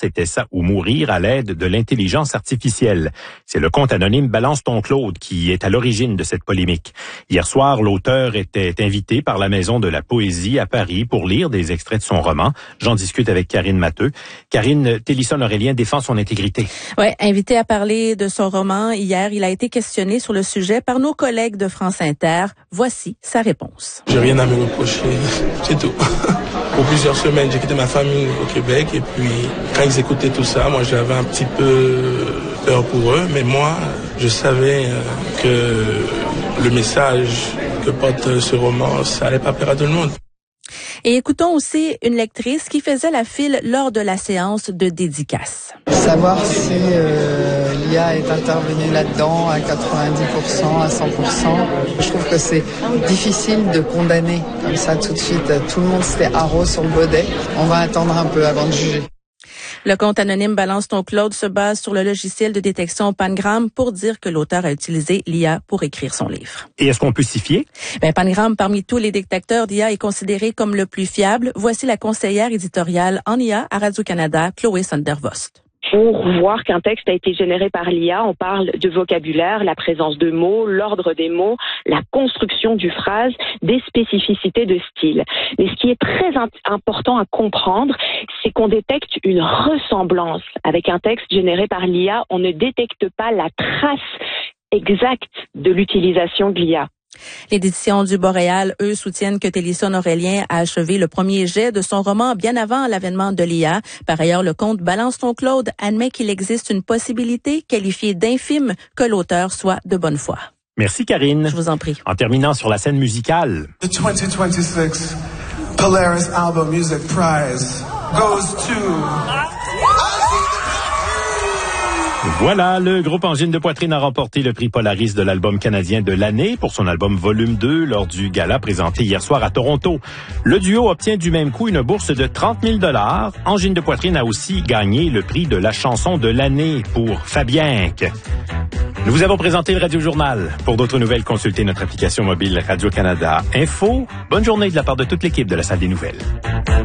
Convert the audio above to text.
c'était ça ou mourir à l'aide de l'intelligence artificielle. C'est le compte anonyme Balance ton Claude qui est à l'origine de cette polémique. Hier soir, l'auteur était invité par la Maison de la Poésie à Paris pour lire des extraits de son roman. J'en discute avec Karine Matteux. Karine, Télisson-Aurélien défend son intégrité. Oui, invité à parler de son roman hier, il a été questionné sur le sujet par nos collègues de France Inter. Voici sa réponse. J'ai rien à me reprocher, c'est tout. Pour plusieurs semaines, j'ai quitté ma famille au Québec et puis quand ils écoutaient tout ça, moi j'avais un petit peu peur pour eux, mais moi je savais que le message que porte ce roman, ça allait pas plaire à tout le monde. Et écoutons aussi une lectrice qui faisait la file lors de la séance de dédicace. Savoir si l'IA est intervenue là-dedans à 90%, à 100%, je trouve que c'est difficile de condamner comme ça tout de suite. Tout le monde s'était haro sur le baudet. On va attendre un peu avant de juger. Le compte anonyme Balance ton Claude se base sur le logiciel de détection Pangram pour dire que l'auteur a utilisé l'IA pour écrire son livre. Et est-ce qu'on peut s'y fier? Pangram, parmi tous les détecteurs d'IA, est considéré comme le plus fiable. Voici la conseillère éditoriale en IA à Radio-Canada, Chloé Sondervost. Pour voir qu'un texte a été généré par l'IA, on parle de vocabulaire, la présence de mots, l'ordre des mots, la construction du phrase, des spécificités de style. Mais ce qui est très important à comprendre, c'est qu'on détecte une ressemblance avec un texte généré par l'IA. On ne détecte pas la trace exacte de l'utilisation de l'IA. L'édition du Boréal, eux, soutiennent que Télisson-Aurélien a achevé le premier jet de son roman bien avant l'avènement de l'IA. Par ailleurs, le compte Balance ton Claude admet qu'il existe une possibilité qualifiée d'infime que l'auteur soit de bonne foi. Merci Karine. Je vous en prie. En terminant sur la scène musicale. The 2026 Polaris Album Music Prize goes to... Voilà, le groupe Angine de Poitrine a remporté le prix Polaris de l'album canadien de l'année pour son album Volume 2 lors du gala présenté hier soir à Toronto. Le duo obtient du même coup une bourse de 30 000 $. Angine de Poitrine a aussi gagné le prix de la chanson de l'année pour Fabienque. Nous vous avons présenté le Radio Journal. Pour d'autres nouvelles, consultez notre application mobile Radio-Canada Info. Bonne journée de la part de toute l'équipe de la Salle des Nouvelles.